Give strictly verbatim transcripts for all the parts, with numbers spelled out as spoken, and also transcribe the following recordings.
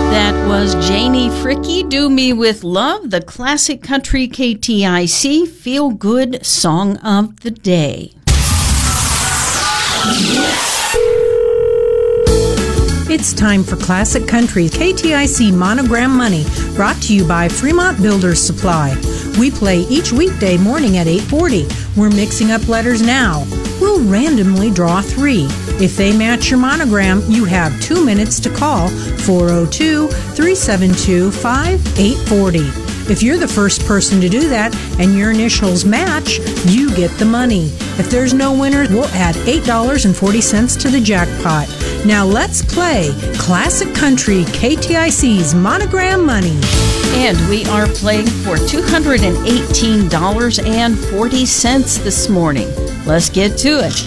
That was Janie Fricke, Do Me With Love, the classic country K T I C Feel Good Song of the Day. It's time for Classic Country K T I C Monogram Money, brought to you by Fremont Builders Supply. We play each weekday morning at eight forty. We're mixing up letters now. We'll randomly draw three. If they match your monogram, you have two minutes to call four oh two, three seven two, five eight four oh. If you're the first person to do that and your initials match, you get the money. If there's no winner, we'll add eight dollars and forty cents to the jackpot. Now let's play Classic Country K T I C's Monogram Money. And we are playing for two hundred eighteen dollars and forty cents this morning. Let's get to it.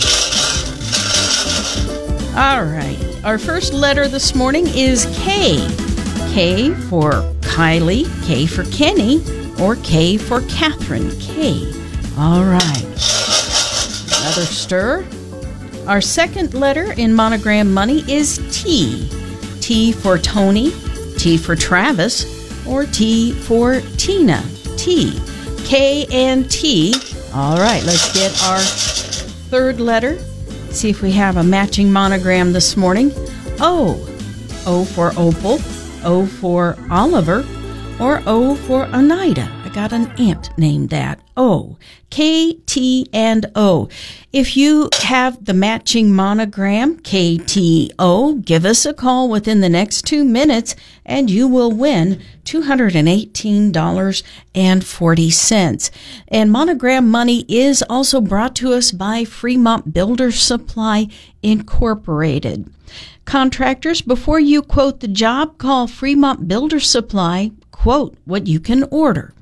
All right. Our first letter this morning is K. K for Kylie, K for Kenny, or K for Catherine. K. All right. Another stir. Our second letter in Monogram Money is T. T for Tony, T for Travis, or T for Tina. T. K and T. All right, let's get our third letter. See if we have a matching monogram this morning. O. O for Opal, O for Oliver, or O for Oneida. I got an aunt named that. O. K, T, and O. If you have the matching monogram, K, T, O, give us a call within the next two minutes and you will win two hundred eighteen dollars and forty cents. And Monogram Money is also brought to us by Fremont Builders Supply Incorporated. Contractors, before you quote the job, call Fremont Builders Supply. Quote what you can order.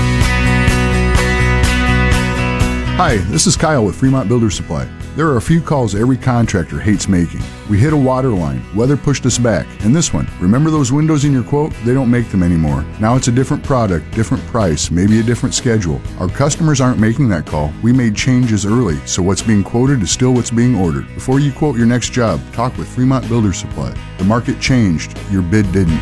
Hi, this is Kyle with Fremont Builders Supply. There are a few calls every contractor hates making. We hit a water line, weather pushed us back, and this one. Remember those windows in your quote? They don't make them anymore. Now it's a different product, different price, maybe a different schedule. Our customers aren't making that call. We made changes early, so what's being quoted is still what's being ordered. Before you quote your next job, talk with Fremont Builders Supply. The market changed, your bid didn't.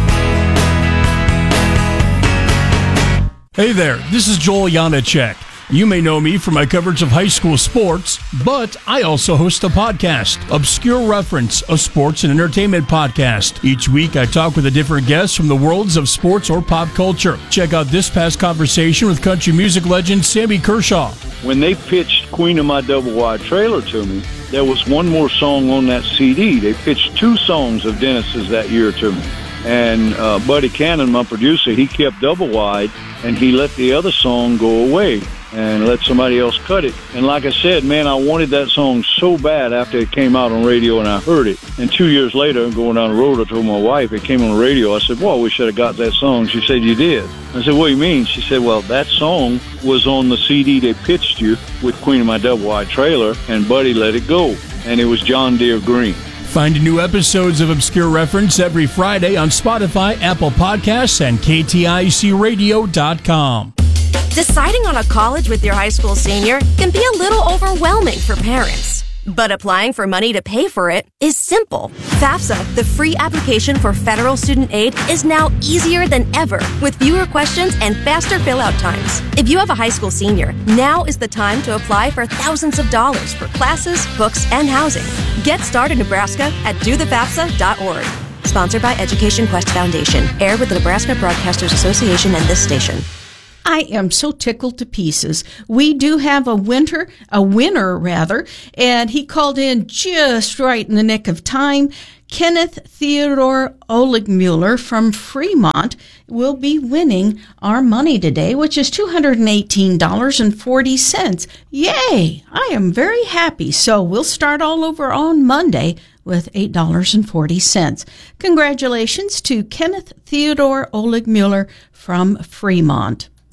Hey there, this is Joel Janacek. You may know me from my coverage of high school sports, but I also host a podcast, Obscure Reference, a sports and entertainment podcast. Each week, I talk with a different guest from the worlds of sports or pop culture. Check out this past conversation with country music legend Sammy Kershaw. When they pitched Queen of My Double Wide Trailer to me, there was one more song on that C D. They pitched two songs of Dennis's that year to me. And uh, Buddy Cannon, my producer, he kept Double Wide, and he let the other song go away and let somebody else cut it. And like I said, man, I wanted that song so bad after it came out on radio and I heard it. And two years later, going down the road, I told my wife, it came on the radio. I said, well, we should have got that song. She said, you did. I said, what do you mean? She said, well, that song was on the C D they pitched you with Queen of My Double Wide Trailer, and Buddy let it go. And it was John Deere Green. Find new episodes of Obscure Reference every Friday on Spotify, Apple Podcasts, and K T I C radio dot com. Deciding on a college with your high school senior can be a little overwhelming for parents. But applying for money to pay for it is simple. FAFSA, the free application for federal student aid, is now easier than ever with fewer questions and faster fill-out times. If you have a high school senior, now is the time to apply for thousands of dollars for classes, books, and housing. Get started, Nebraska, at do the fafsa dot org. Sponsored by Education Quest Foundation. Aired with the Nebraska Broadcasters Association and this station. I am so tickled to pieces. We do have a winter, a winner rather, and he called in just right in the nick of time. Kenneth Theodore Oligmuller from Fremont will be winning our money today, which is two hundred eighteen dollars and forty cents. Yay! I am very happy. So we'll start all over on Monday with eight dollars and forty cents. Congratulations to Kenneth Theodore Oligmuller from Fremont.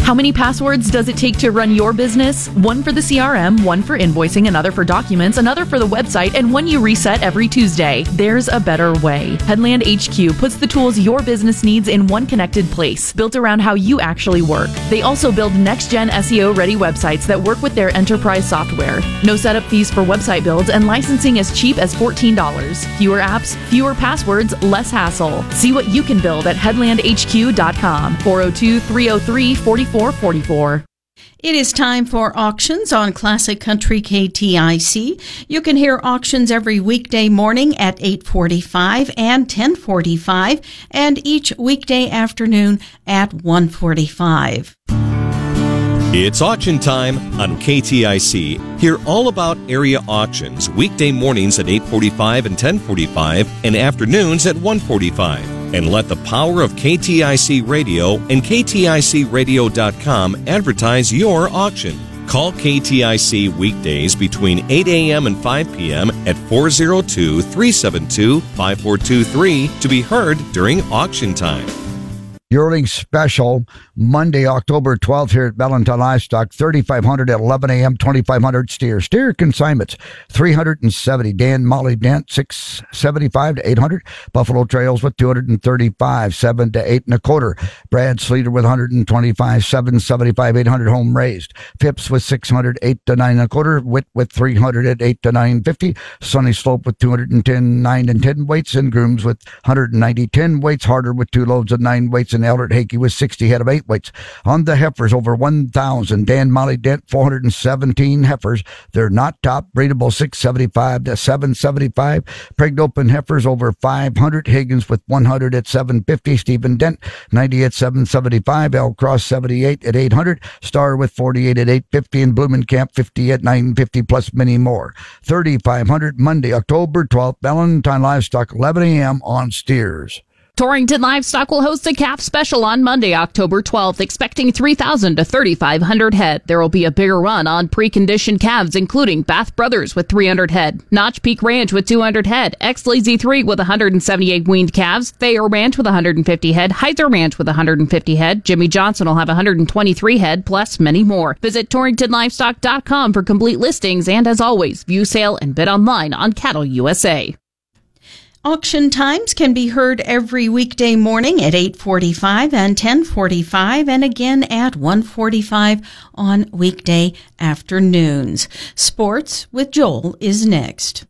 How many passwords does it take to run your business? One for the C R M, one for invoicing, another for documents, another for the website, and one you reset every Tuesday. There's a better way. Headland H Q puts the tools your business needs in one connected place, built around how you actually work. They also build next-gen S E O-ready websites that work with their enterprise software. No setup fees for website builds, and licensing as cheap as fourteen dollars. Fewer apps, fewer passwords, less hassle. See what you can build at headland h q dot com. four oh two, three oh three, four four four four. It is time for auctions on Classic Country K T I C. You can hear auctions every weekday morning at eight forty-five and ten forty-five, and each weekday afternoon at one forty-five. It's auction time on K T I C. Hear all about area auctions weekday mornings at eight forty-five and ten forty-five and afternoons at one forty-five. And let the power of K T I C Radio and K T I C radio dot com advertise your auction. Call K T I C weekdays between eight a.m. and five p.m. at four oh two, three seven two, five four two three to be heard during auction time. Yearling special Monday, October twelfth here at Valentine Livestock, thirty-five hundred at eleven a.m., twenty-five hundred steer. Steer consignments, three hundred seventy. Dan Molly Dent, six seventy-five to eight hundred. Buffalo Trails with two hundred thirty-five, seven to eight and a quarter. Brad Sleater with one hundred twenty-five, seven seventy-five, eight hundred home raised. Phipps with six hundred, eight to nine and a quarter. Witt with three hundred at eight to nine fifty. Sunny Slope with two hundred ten, nine and ten weights. And Grooms with one hundred ninety, ten weights. Harder with two loads of nine weights. And Eldert Hakey with sixty head of eight weights. On the heifers, over one thousand. Dan Molly Dent, four hundred seventeen heifers. They're not top. Breedable, six seventy-five to seven seventy-five. Pregnant open heifers, over five hundred. Higgins with one hundred at seven fifty. Stephen Dent, ninety at seven seventy-five. L Cross, seventy-eight at eight hundred. Star with forty-eight at eight fifty. And Blumenkamp, fifty at nine fifty, plus many more. thirty-five hundred Monday, October twelfth. Valentine Livestock, eleven a.m. on steers. Torrington Livestock will host a calf special on Monday, October twelfth, expecting three thousand to thirty-five hundred head. There will be a bigger run on preconditioned calves, including Bath Brothers with three hundred head, Notch Peak Ranch with two hundred head, X-Lazy three with one hundred seventy-eight weaned calves, Thayer Ranch with one hundred fifty head, Heiser Ranch with one hundred fifty head, Jimmy Johnson will have one hundred twenty-three head, plus many more. Visit torrington livestock dot com for complete listings, and as always, view sale and bid online on Cattle U S A. Auction times can be heard every weekday morning at eight forty-five and ten forty-five, and again at one forty-five on weekday afternoons. Sports with Joel is next.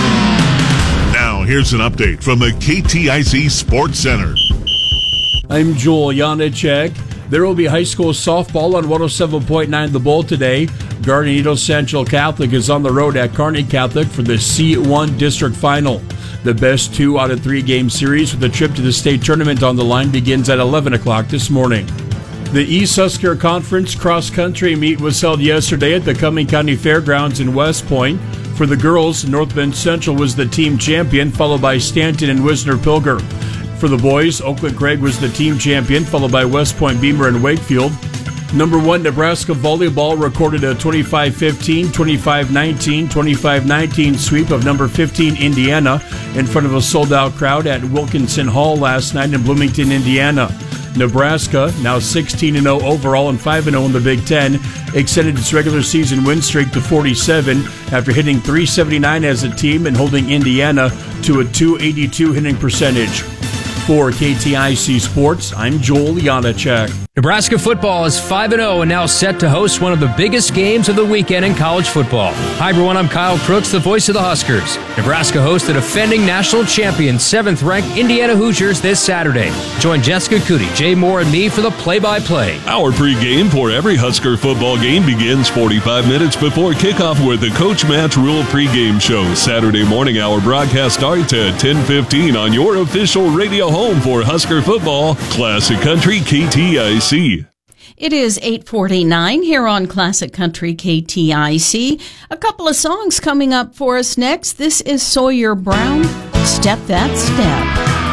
Now here's an update from the K T I C Sports Center. I'm Joel Janacek. There will be high school softball on one oh seven point nine The Bull today. Guardian Angels Central Catholic is on the road at Kearney Catholic for the C one District Final. The best two out of three game series with a trip to the state tournament on the line begins at eleven o'clock this morning. The East Husker Conference Cross Country Meet was held yesterday at the Cumming County Fairgrounds in West Point. For the girls, North Bend Central was the team champion, followed by Stanton and Wisner-Pilger. For the boys, Oakland Craig was the team champion, followed by West Point, Beamer, and Wakefield. Number one, Nebraska Volleyball recorded a twenty-five fifteen, twenty-five nineteen, twenty-five nineteen sweep of number fifteen, Indiana, in front of a sold-out crowd at Wilkinson Hall last night in Bloomington, Indiana. Nebraska, now sixteen and oh overall and five and oh in the Big Ten, extended its regular season win streak to forty-seven after hitting three seventy-nine as a team and holding Indiana to a two eighty-two hitting percentage. For K T I C Sports, I'm Joel Janacek. Nebraska football is five and oh and now set to host one of the biggest games of the weekend in college football. Hi everyone, I'm Kyle Crooks, the voice of the Huskers. Nebraska hosts the defending national champion, seventh-ranked Indiana Hoosiers this Saturday. Join Jessica Cootie, Jay Moore, and me for the play-by-play. Our pregame for every Husker football game begins forty-five minutes before kickoff with the Coach Matt's Rule pregame show. Saturday morning, our broadcast starts at ten fifteen on your official radio home for Husker football, Classic Country K T I C. It is eight forty-nine here on Classic Country K T I C. A couple of songs coming up for us next. This is Sawyer Brown, Step That Step.